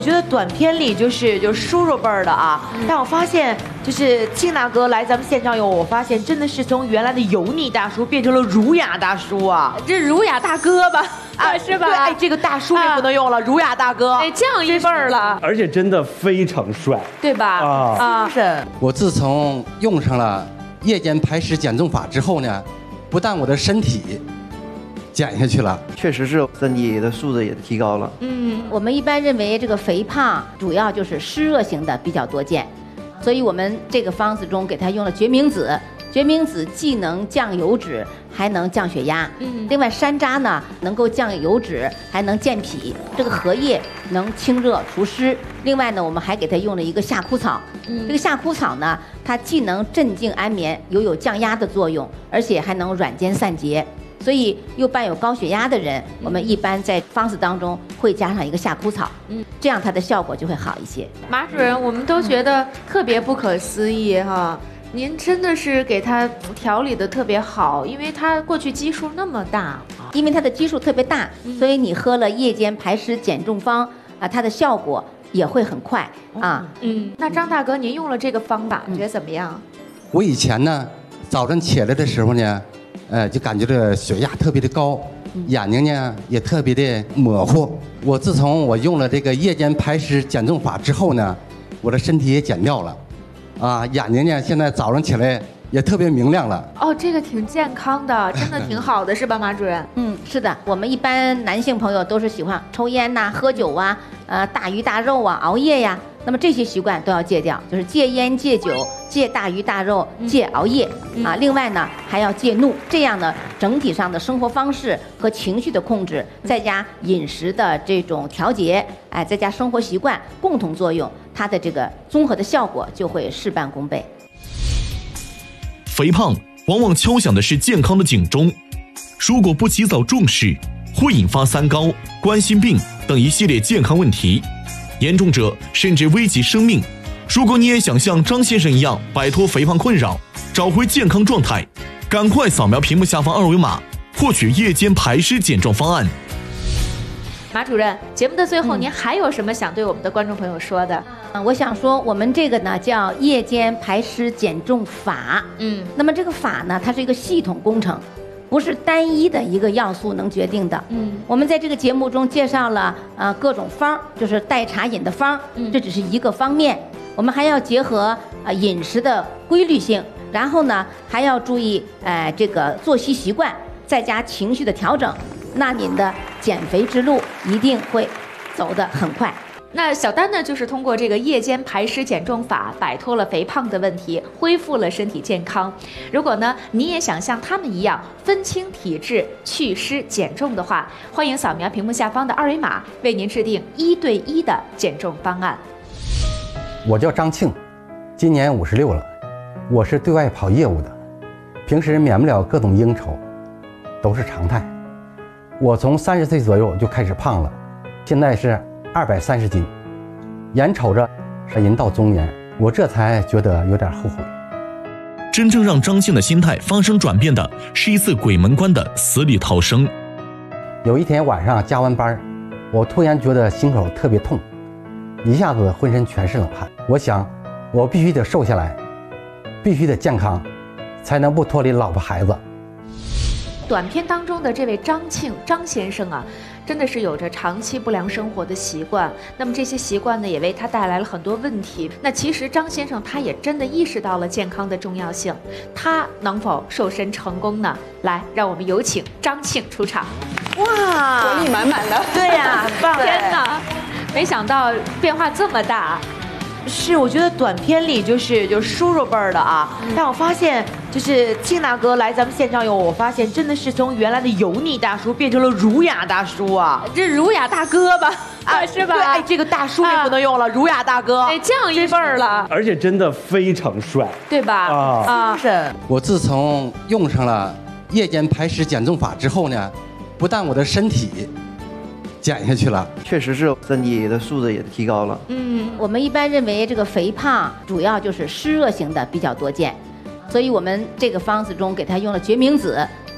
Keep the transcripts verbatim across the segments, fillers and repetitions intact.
我觉得短片里就是就叔叔辈儿的啊，嗯、但我发现就是庆大哥来咱们现场以后，我发现真的是从原来的油腻大叔变成了儒雅大叔啊， 这儒雅大哥吧，啊是吧？ 对，哎，这个大叔也不能用了，儒、啊、雅大哥， 哎，这样一辈儿了， 而且真的非常帅， 对吧？ 啊啊，是。 我自从用上了夜间排湿减重法之后呢，不但我的身体减下去了， 确实是身体的素质也提高了。 嗯，我们一般认为这个肥胖主要就是湿热型的比较多见，所以我们这个方子中给它用了决明子。决明子既能降油脂，还能降血压。嗯，另外山楂呢能够降油脂，还能健脾。这个荷叶能清热除湿。另外呢，我们还给它用了一个夏枯草。嗯，这个夏枯草呢，它既能镇静安眠，又有降压的作用，而且还能软坚散结。所以又伴有高血压的人，我们一般在方子当中会加上一个夏枯草，嗯，这样它的效果就会好一些。 马主任，我们都觉得特别不可思议哈，您真的是给他调理的特别好，因为他过去基数那么大， 因为它的基数特别大，所以你喝了夜间排湿减重方啊，它的效果也会很快啊。 嗯，那张大哥，您用了这个方法，你觉得怎么样？ 我以前呢，早晨起来的时候呢。呃，就感觉这血压特别的高，眼睛呢也特别的模糊。我自从我用了这个夜间排湿减重法之后呢，我的身体也减掉了，啊，眼睛呢现在早上起来也特别明亮了。 哦，这个挺健康的，真的挺好的，是吧，马主任？ 嗯，是的。我们一般男性朋友都是喜欢抽烟呐、喝酒啊、呃大鱼大肉啊、熬夜呀。那么这些习惯都要戒掉，就是戒烟、戒酒、戒大鱼大肉、戒熬夜、嗯、啊。另外呢，还要戒怒，这样呢，整体上的生活方式和情绪的控制，再加饮食的这种调节，哎，再加生活习惯共同作用，它的这个综合的效果就会事半功倍。 肥胖往往敲响的是健康的警钟，如果不及早重视，会引发三高、冠心病等一系列健康问题。严重者甚至危及生命。如果你也想像张先生一样摆脱肥胖困扰，找回健康状态，赶快扫描屏幕下方二维码，获取夜间排湿减重方案。 马主任，节目的最后，您还有什么想对我们的观众朋友说的？ 嗯，我想说，我们这个呢叫夜间排湿减重法。嗯，那么这个法呢，它是一个系统工程。不是单一的一个要素能决定的。嗯，我们在这个节目中介绍了呃各种方，就是代茶饮的方，这只是一个方面。我们还要结合呃饮食的规律性，然后呢还要注意呃这个作息习惯，再加情绪的调整，那您的减肥之路一定会走得很快。 那小丹呢，就是通过这个夜间排湿减重法，摆脱了肥胖的问题，恢复了身体健康。如果呢，你也想像他们一样分清体质、祛湿减重的话，欢迎扫描屏幕下方的二维码，为您制定一对一的减重方案。 我叫张庆，今年五十六了，我是对外跑业务的，平时免不了各种应酬，都是常态。我从三十岁左右就开始胖了，现在是二百三十斤，眼瞅着人到中年，我这才觉得有点后悔。 真正让张庆的心态发生转变的是一次鬼门关的死里逃生。 有一天晚上加完班，我突然觉得心口特别痛，一下子浑身全是冷汗。我想我必须得瘦下来，必须得健康，才能不脱离老婆孩子。 短片当中的这位张庆张先生啊，真的是有着长期不良生活的习惯，那么这些习惯呢，也为他带来了很多问题。那其实张先生他也真的意识到了健康的重要性，他能否瘦身成功呢？来，让我们有请张庆出场。 哇， 活力满满的， 对呀，很棒！ 天哪，没想到变化这么大。 是，我觉得短片里就是就叔叔辈儿的啊，嗯、但我发现就是庆大哥来咱们现场以后，我发现真的是从原来的油腻大叔变成了儒雅大叔啊， 这儒雅大哥吧，啊是吧？ 对，哎，这个大叔也不能用了，儒、啊、雅大哥， 哎，这样一辈儿了， 而且真的非常帅， 对吧？ 啊啊， 是。 我自从用上了夜间排湿减重法之后呢，不但我的身体减下去了， 确实是身体的素质也提高了。 嗯，我们一般认为这个肥胖主要就是湿热型的比较多见，所以我们这个方子中给它用了决明子。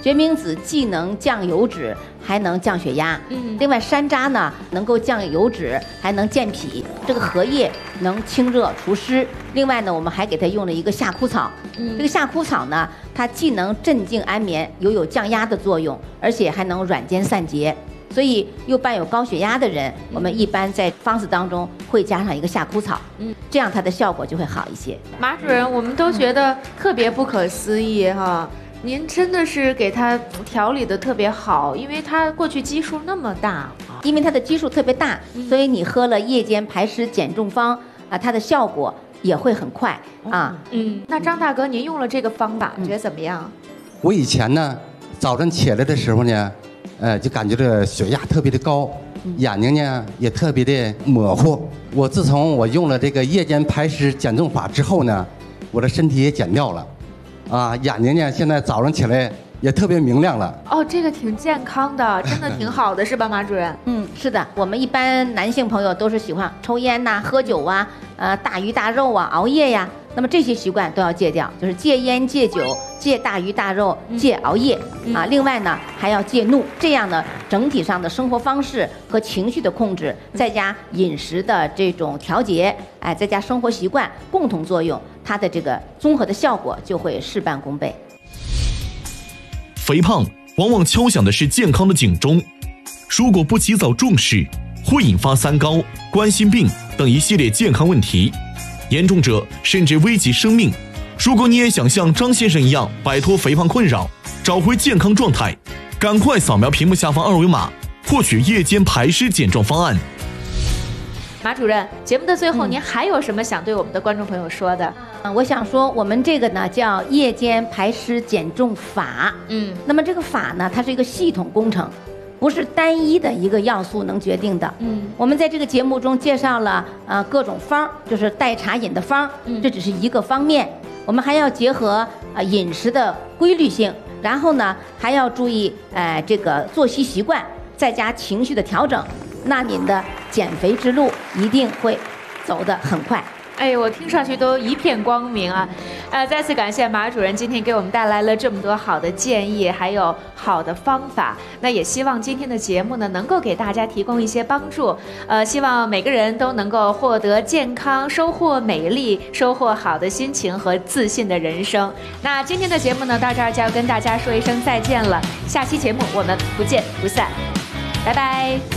决明子既能降油脂，还能降血压。嗯，另外山楂呢能够降油脂，还能健脾。这个荷叶能清热除湿。另外呢，我们还给它用了一个夏枯草。嗯，这个夏枯草呢，它既能镇静安眠，又有降压的作用，而且还能软坚散结。所以又伴有高血压的人，我们一般在方子当中会加上一个夏枯草，嗯，这样它的效果就会好一些。 马主任，我们都觉得特别不可思议哈，您真的是给它调理的特别好，因为它过去基数那么大， 因为它的基数特别大，所以你喝了夜间排湿减重方啊，它的效果也会很快啊。 嗯，那张大哥，您用了这个方法，觉得怎么样？ 我以前呢，早晨起来的时候呢。呃，就感觉这血压特别的高，眼睛呢也特别的模糊。我自从我用了这个夜间排湿减重法之后呢，我的身体也减掉了，啊，眼睛呢现在早上起来也特别明亮了。 哦，这个挺健康的，真的挺好的，是吧，马主任？ 嗯，是的，我们一般男性朋友都是喜欢抽烟呐、喝酒啊、呃大鱼大肉啊、熬夜呀。那么这些习惯都要戒掉，就是戒烟、戒酒、戒大鱼大肉、戒熬夜、嗯、啊。另外呢，还要戒怒。这样呢，整体上的生活方式和情绪的控制，再加饮食的这种调节，哎，再加生活习惯共同作用，它的这个综合的效果就会事半功倍。 肥胖往往敲响的是健康的警钟，如果不及早重视，会引发三高、冠心病等一系列健康问题。严重者甚至危及生命。如果你也想像张先生一样摆脱肥胖困扰，找回健康状态，赶快扫描屏幕下方二维码，获取夜间排湿减重方案。 马主任，节目的最后，您还有什么想对我们的观众朋友说的？ 嗯，我想说，我们这个呢叫夜间排湿减重法。嗯，那么这个法呢，它是一个系统工程。不是单一的一个要素能决定的。嗯，我们在这个节目中介绍了呃各种方，就是代茶饮的方，嗯，这只是一个方面。我们还要结合呃饮食的规律性，然后呢还要注意呃这个作息习惯，再加情绪的调整，那您的减肥之路一定会走得很快。 哎，我听上去都一片光明啊！呃，再次感谢马主任今天给我们带来了这么多好的建议，还有好的方法。那也希望今天的节目呢，能够给大家提供一些帮助。呃，希望每个人都能够获得健康，收获美丽，收获好的心情和自信的人生。那今天的节目呢，到这儿就要跟大家说一声再见了。下期节目我们不见不散，拜拜。